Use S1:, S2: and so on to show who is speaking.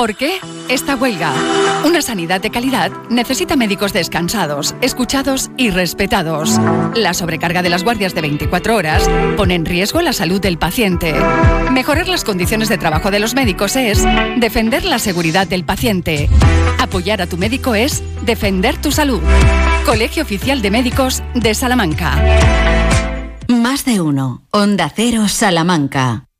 S1: ¿Por qué esta huelga? Una sanidad de calidad necesita médicos descansados, escuchados y respetados. La sobrecarga de las guardias de 24 horas pone en riesgo la salud del paciente. Mejorar las condiciones de trabajo de los médicos es defender la seguridad del paciente. Apoyar a tu médico es defender tu salud. Colegio Oficial de Médicos de Salamanca.
S2: Más de uno. Onda Cero Salamanca.